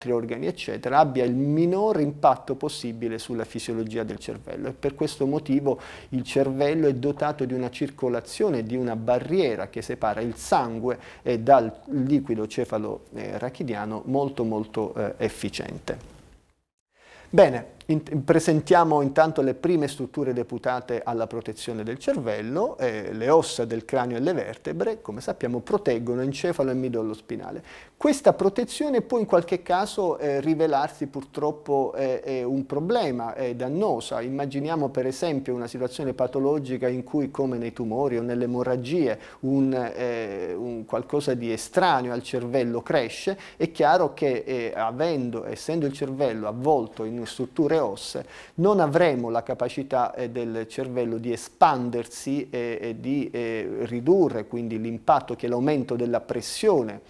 organi, eccetera, abbia il minore impatto possibile sulla fisiologia del cervello, e per questo motivo il cervello è dotato di una circolazione, di una barriera che separa il sangue dal liquido cefalo-rachidiano molto efficiente. Bene, presentiamo intanto le prime strutture deputate alla protezione del cervello. Le ossa del cranio e le vertebre, come sappiamo, proteggono encefalo e midollo spinale. Questa protezione può in qualche caso rivelarsi purtroppo un problema, dannosa. Immaginiamo per esempio una situazione patologica in cui, come nei tumori o nelle emorragie, un qualcosa di estraneo al cervello cresce. È chiaro che essendo il cervello avvolto in strutture ossee, non avremo la capacità del cervello di espandersi e di ridurre quindi l'impatto che l'aumento della pressione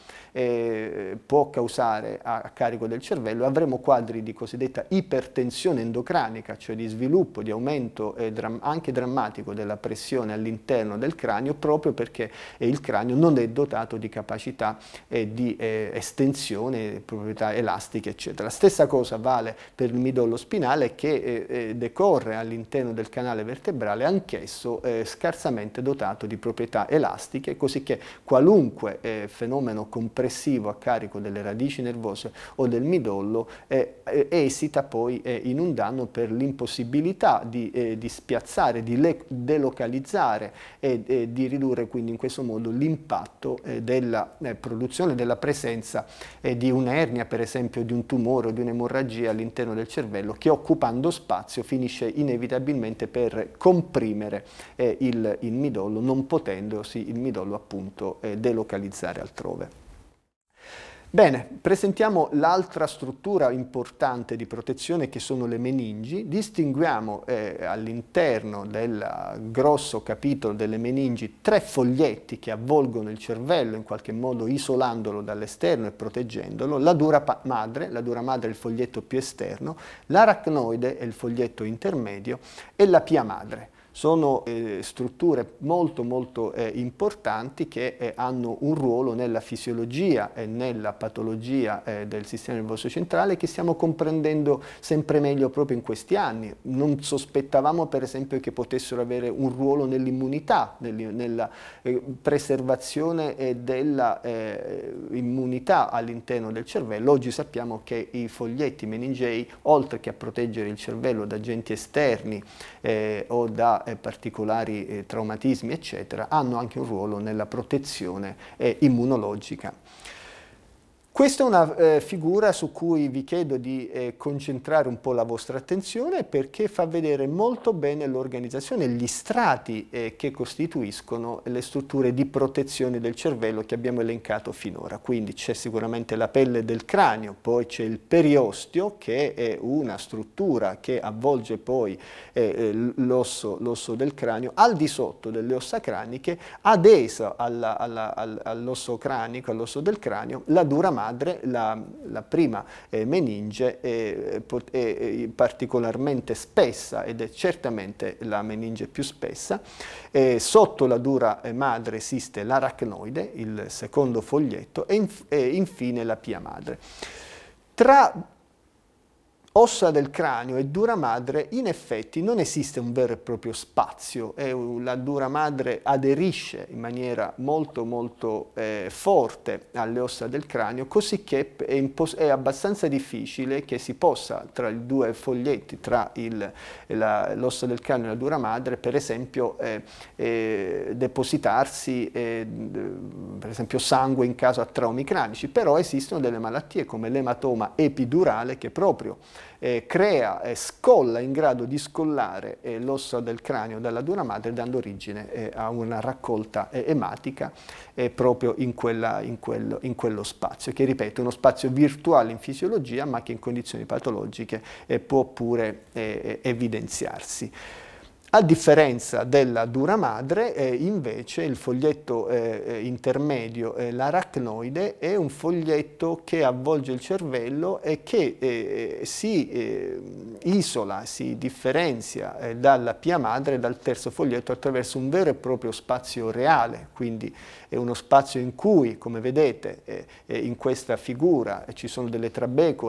può causare a carico del cervello. Avremo quadri di cosiddetta ipertensione endocranica, cioè di sviluppo, di aumento anche drammatico della pressione all'interno del cranio, proprio perché il cranio non è dotato di capacità di estensione, proprietà elastiche, eccetera. La stessa cosa vale per il midollo spinale, che decorre all'interno del canale vertebrale, anch'esso scarsamente dotato di proprietà elastiche, così che qualunque fenomeno compressivo a carico delle radici nervose o del midollo esita poi in un danno per l'impossibilità di spiazzare, di delocalizzare e di ridurre quindi in questo modo l'impatto della produzione, della presenza di un'ernia, per esempio di un tumore o di un'emorragia all'interno del cervello, che occupando spazio finisce inevitabilmente per comprimere il midollo, non potendosi il midollo appunto delocalizzare altrove. Bene, presentiamo l'altra struttura importante di protezione, che sono le meningi. Distinguiamo all'interno del grosso capitolo delle meningi 3 foglietti che avvolgono il cervello, in qualche modo isolandolo dall'esterno e proteggendolo. La dura madre è il foglietto più esterno, l'aracnoide è il foglietto intermedio e la pia madre. Sono strutture molto importanti che hanno un ruolo nella fisiologia e nella patologia del sistema nervoso centrale, che stiamo comprendendo sempre meglio proprio in questi anni. Non sospettavamo per esempio che potessero avere un ruolo nell'immunità, nella preservazione della immunità all'interno del cervello. Oggi sappiamo che i foglietti meningei, oltre che a proteggere il cervello da agenti esterni o da particolari traumatismi, eccetera, hanno anche un ruolo nella protezione immunologica. Questa è una figura su cui vi chiedo di concentrare un po' la vostra attenzione, perché fa vedere molto bene l'organizzazione, gli strati che costituiscono le strutture di protezione del cervello che abbiamo elencato finora. Quindi c'è sicuramente la pelle del cranio, poi c'è il periosteo, che è una struttura che avvolge poi l'osso del cranio. Al di sotto delle ossa craniche, adesa all'osso cranico, all'osso del cranio, la dura madre, la prima meninge è particolarmente spessa, ed è certamente la meninge più spessa. Sotto la dura madre esiste l'aracnoide, il secondo foglietto, e infine la pia madre. Tra ossa del cranio e dura madre in effetti non esiste un vero e proprio spazio, la dura madre aderisce in maniera molto forte alle ossa del cranio, così che è abbastanza difficile che si possa, tra i due foglietti, tra l'ossa del cranio e la dura madre, per esempio depositarsi per esempio sangue in caso a traumi cranici. Però esistono delle malattie come l'ematoma epidurale, che proprio scolla, in grado di scollare l'ossa del cranio dalla dura madre, dando origine a una raccolta ematica proprio in quello spazio, che, ripeto, è uno spazio virtuale in fisiologia, ma che in condizioni patologiche può pure evidenziarsi. A differenza della dura madre, invece il foglietto intermedio, l'arachnoide, è un foglietto che avvolge il cervello e che si isola, si differenzia dalla pia madre, dal terzo foglietto, attraverso un vero e proprio spazio reale. Quindi è uno spazio in cui, come vedete in questa figura, ci sono delle trabecole